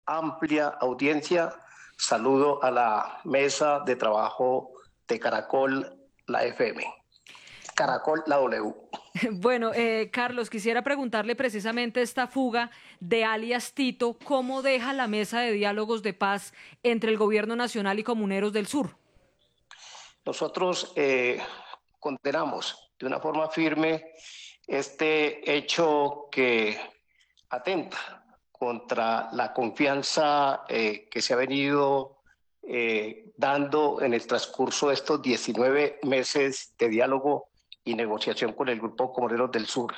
amplia audiencia. Saludo a la mesa de trabajo de Caracol, la FM. Caracol, la W. Bueno, Carlos, quisiera preguntarle precisamente esta fuga de alias Tito, ¿cómo deja la mesa de diálogos de paz entre el gobierno nacional y comuneros del sur? Nosotros condenamos de una forma firme este hecho que atenta contra la confianza que se ha venido dando en el transcurso de estos 19 meses de diálogo y negociación con el Grupo Comuneros del Sur.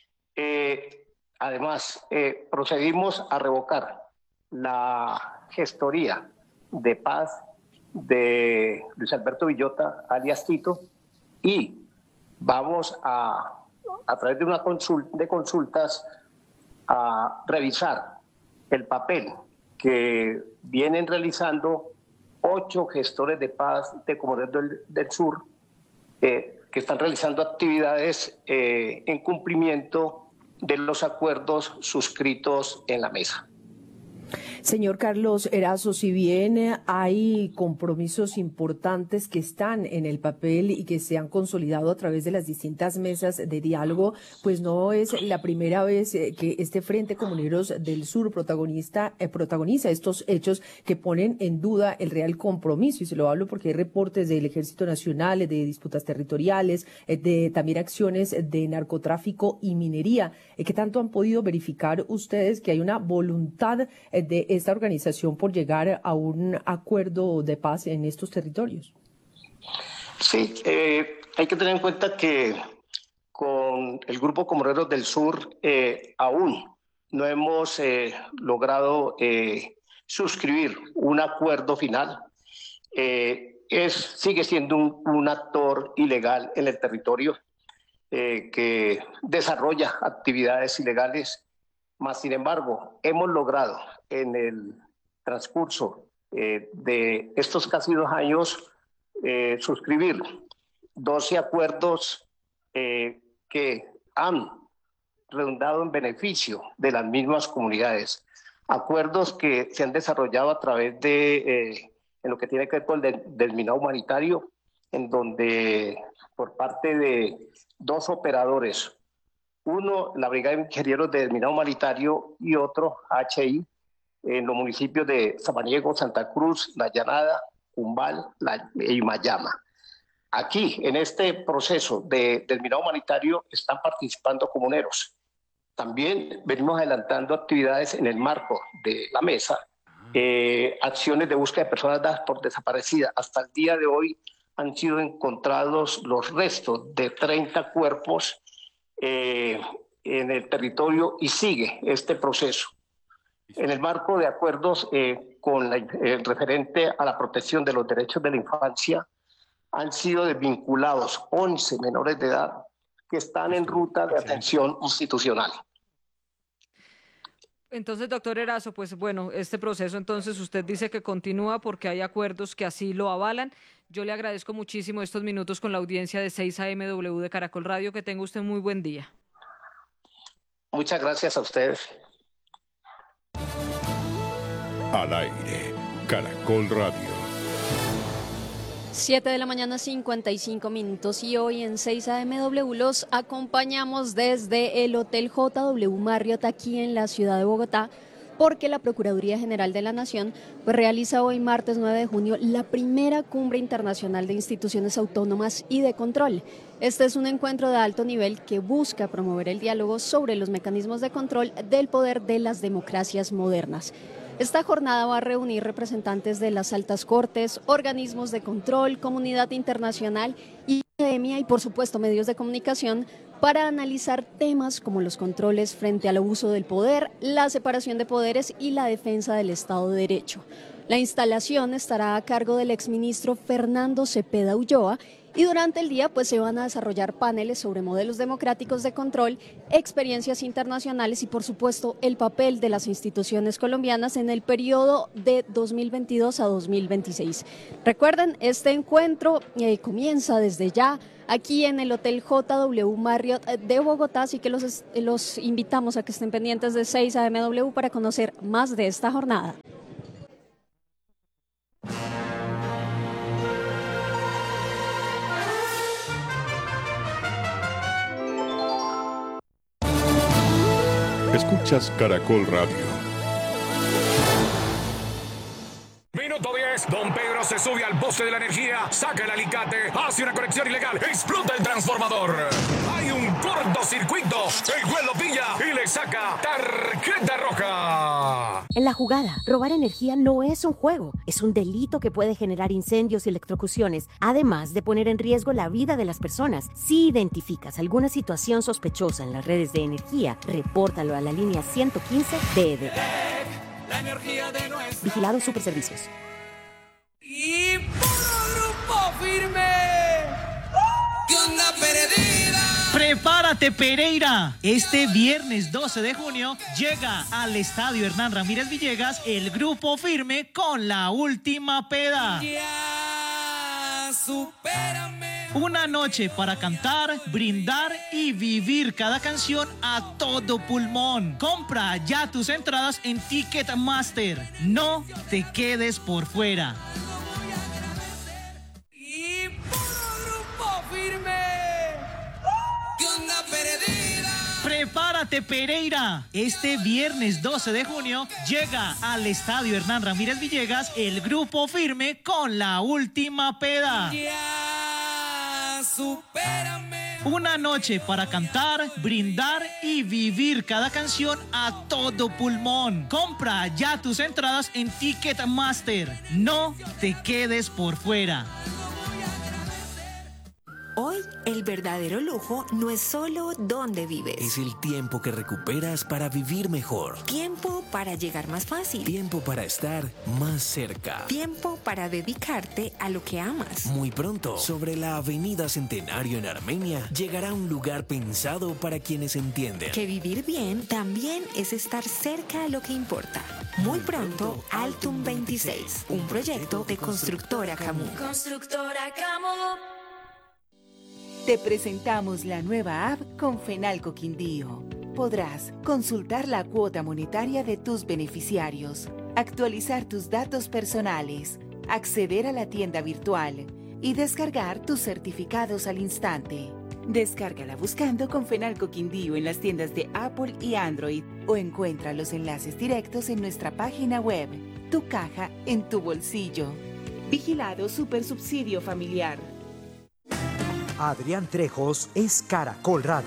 Además, procedimos a revocar la gestoría de paz de Luis Alberto Villota, alias Tito, y vamos a través de una consultas, a revisar el papel que vienen realizando 8 gestores de paz de Comuneros del Sur, que están realizando actividades en cumplimiento de los acuerdos suscritos en la mesa. Señor Carlos Erazo, si bien hay compromisos importantes que están en el papel y que se han consolidado a través de las distintas mesas de diálogo, pues no es la primera vez que este Frente Comuneros del Sur protagoniza estos hechos que ponen en duda el real compromiso. Y se lo hablo porque hay reportes del Ejército Nacional, de disputas territoriales, de también acciones de narcotráfico y minería. ¿Qué tanto han podido verificar ustedes que hay una voluntad de esta organización por llegar a un acuerdo de paz en estos territorios? Sí, hay que tener en cuenta que con el Grupo Comuneros del Sur aún no hemos logrado suscribir un acuerdo final. Sigue siendo un actor ilegal en el territorio que desarrolla actividades ilegales. Más sin embargo, hemos logrado en el transcurso de estos casi 2 años suscribir 12 acuerdos que han redundado en beneficio de las mismas comunidades. Acuerdos que se han desarrollado a través de en lo que tiene que ver con el desminado humanitario, en donde por parte de 2 operadores, uno, la Brigada de Ingenieros de Desminado Humanitario, y otro, HI, en los municipios de Samaniego, Santa Cruz, La Llanada, Cumbal y Mayama. Aquí, en este proceso de desminado humanitario, están participando comuneros. También venimos adelantando actividades en el marco de la mesa, acciones de búsqueda de personas dadas por desaparecidas. Hasta el día de hoy han sido encontrados los restos de 30 cuerpos en el territorio y sigue este proceso. En el marco de acuerdos con el referente a la protección de los derechos de la infancia, han sido desvinculados 11 menores de edad que están en ruta de atención institucional. Entonces, doctor Erazo, pues bueno, este proceso entonces usted dice que continúa porque hay acuerdos que así lo avalan. Yo le agradezco muchísimo estos minutos con la audiencia de 6 AMW de Caracol Radio. Que tenga usted muy buen día. Muchas gracias a ustedes. Al aire, Caracol Radio. 7 de la mañana, 55 minutos, y hoy en 6 AMW los acompañamos desde el Hotel JW Marriott aquí en la ciudad de Bogotá, porque la Procuraduría General de la Nación realiza hoy martes 9 de junio la primera cumbre internacional de instituciones autónomas y de control. Este es un encuentro de alto nivel que busca promover el diálogo sobre los mecanismos de control del poder de las democracias modernas. Esta jornada va a reunir representantes de las altas cortes, organismos de control, comunidad internacional y academia y, por supuesto, medios de comunicación para analizar temas como los controles frente al abuso del poder, la separación de poderes y la defensa del Estado de Derecho. La instalación estará a cargo del exministro Fernando Cepeda Ulloa y durante el día pues se van a desarrollar paneles sobre modelos democráticos de control, experiencias internacionales y por supuesto el papel de las instituciones colombianas en el periodo de 2022 a 2026. Recuerden, este encuentro comienza desde ya aquí en el Hotel JW Marriott de Bogotá, así que los invitamos a que estén pendientes de 6 AMW para conocer más de esta jornada. Escuchas Caracol Radio. Minuto 10, don Pedro se sube al poste de la energía, saca el alicate, hace una conexión ilegal, explota el transformador. Hay un cortocircuito, el juez lo pilla y le saca tarjeta roja. En la jugada, robar energía no es un juego, es un delito que puede generar incendios y electrocuciones, además de poner en riesgo la vida de las personas. Si identificas alguna situación sospechosa en las redes de energía, repórtalo a la línea 115 de EDP. La energía de nuestra... Vigilado Superservicios. Y puro grupo firme. ¿Qué onda, Pereira? Prepárate, Pereira. Este viernes 12 de junio llega al Estadio Hernán Ramírez Villegas el Grupo Firme con La Última Peda. Ya, supérame. Una noche para cantar, brindar y vivir cada canción a todo pulmón. Compra ya tus entradas en Ticketmaster. No te quedes por fuera. Y puro grupo firme. ¿Qué onda, Pereira? Prepárate, Pereira. Este viernes 12 de junio llega al Estadio Hernán Ramírez Villegas el Grupo Firme con La Última Peda. Ya, supérame. Una noche para cantar, brindar y vivir cada canción a todo pulmón. Compra ya tus entradas en Ticketmaster. No te quedes por fuera. Hoy, el verdadero lujo no es solo dónde vives. Es el tiempo que recuperas para vivir mejor. Tiempo para llegar más fácil. Tiempo para estar más cerca. Tiempo para dedicarte a lo que amas. Muy pronto, sobre la Avenida Centenario en Armenia, llegará un lugar pensado para quienes entienden. Que vivir bien también es estar cerca a lo que importa. Muy pronto, Altum 26, un proyecto de Constructora Camus. Constructora Camus. Te presentamos la nueva app con Fenalco Quindío. Podrás consultar la cuota monetaria de tus beneficiarios, actualizar tus datos personales, acceder a la tienda virtual y descargar tus certificados al instante. Descárgala buscando con Fenalco Quindío en las tiendas de Apple y Android o encuentra los enlaces directos en nuestra página web. Tu caja en tu bolsillo. Vigilado Supersubsidio Familiar. Adrián Trejos es Caracol Radio.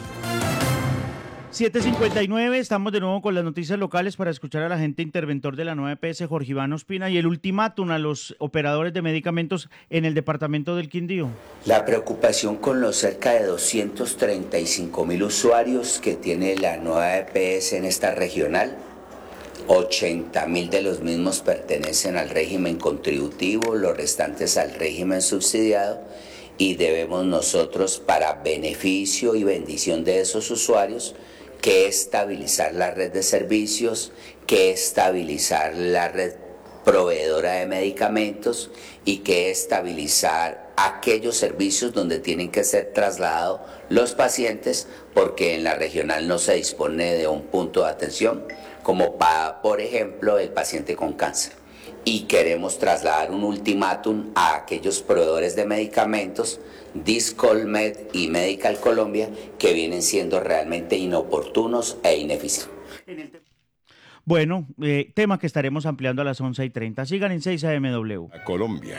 7:59, estamos de nuevo con las noticias locales para escuchar al agente interventor de la nueva EPS, Jorge Iván Ospina, y el ultimátum a los operadores de medicamentos en el departamento del Quindío. La preocupación con los cerca de 235.000 usuarios que tiene la nueva EPS en esta regional. 80.000 de los mismos pertenecen al régimen contributivo, los restantes al régimen subsidiado. Y debemos nosotros, para beneficio y bendición de esos usuarios, que estabilizar la red de servicios, que estabilizar la red proveedora de medicamentos y que estabilizar aquellos servicios donde tienen que ser trasladados los pacientes, porque en la regional no se dispone de un punto de atención, como por ejemplo el paciente con cáncer. Y queremos trasladar un ultimátum a aquellos proveedores de medicamentos, Discolmed y Medical Colombia, que vienen siendo realmente inoportunos e ineficientes. Bueno, tema que estaremos ampliando a las 11:30. Sigan en 6 AMW. Colombia.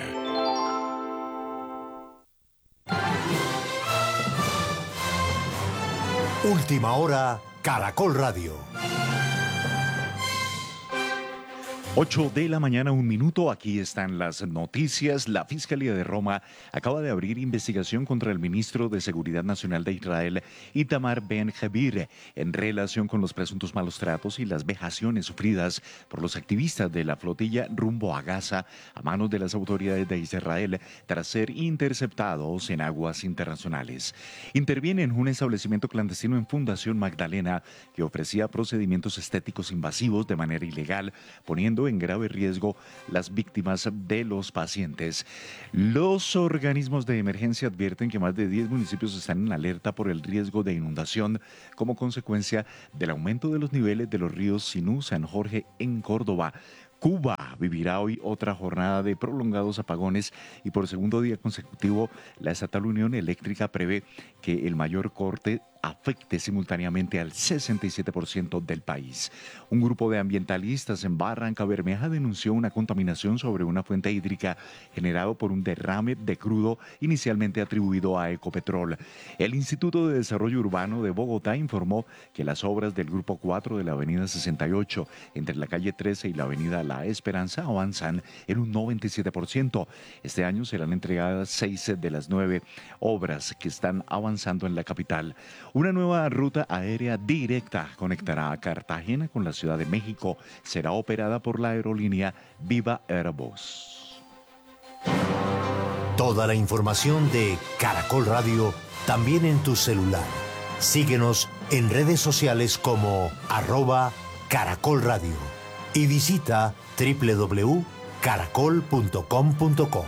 Última hora, Caracol Radio. 8 de la mañana, 1 minuto. Aquí están las noticias. La Fiscalía de Roma acaba de abrir investigación contra el ministro de Seguridad Nacional de Israel, Itamar Ben-Gvir, en relación con los presuntos malos tratos y las vejaciones sufridas por los activistas de la flotilla rumbo a Gaza a manos de las autoridades de Israel tras ser interceptados en aguas internacionales. Interviene en un establecimiento clandestino en Fundación Magdalena que ofrecía procedimientos estéticos invasivos de manera ilegal, poniendo en grave riesgo las víctimas de los pacientes. Los organismos de emergencia advierten que más de 10 municipios están en alerta por el riesgo de inundación como consecuencia del aumento de los niveles de los ríos Sinú, San Jorge en Córdoba. Cuba vivirá hoy otra jornada de prolongados apagones y por segundo día consecutivo la Estatal Unión Eléctrica prevé que el mayor corte afecte simultáneamente al 67% del país. Un grupo de ambientalistas en Barranca Bermeja denunció una contaminación sobre una fuente hídrica generado por un derrame de crudo inicialmente atribuido a Ecopetrol. El Instituto de Desarrollo Urbano de Bogotá informó que las obras del Grupo 4 de la Avenida 68 entre la calle 13 y la Avenida La Esperanza avanzan en un 97%. Este año serán entregadas 6 de las 9 obras que están avanzando en la capital. Una nueva ruta aérea directa conectará a Cartagena con la Ciudad de México. Será operada por la aerolínea Viva Airbus. Toda la información de Caracol Radio también en tu celular. Síguenos en redes sociales como @Caracol Radio y visita www.caracol.com.co.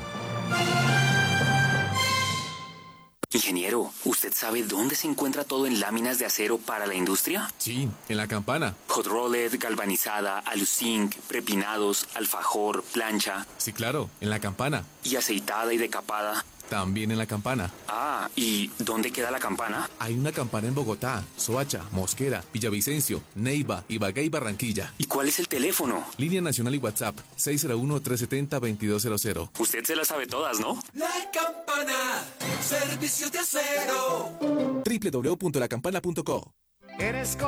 Ingeniero, ¿usted sabe dónde se encuentra todo en láminas de acero para la industria? Sí, en La Campana. Hot rolled, galvanizada, aluzinc, prepinados, alfajor, plancha. Sí, claro, en La Campana. ¿Y aceitada y decapada? También en La Campana. Ah, ¿y dónde queda La Campana? Hay una Campana en Bogotá, Soacha, Mosquera, Villavicencio, Neiva, Ibagué y Barranquilla. ¿Y cuál es el teléfono? Línea nacional y WhatsApp, 601-370-2200. Usted se las sabe todas, ¿no? La Campana, servicios de acero. www.lacampana.co. Eres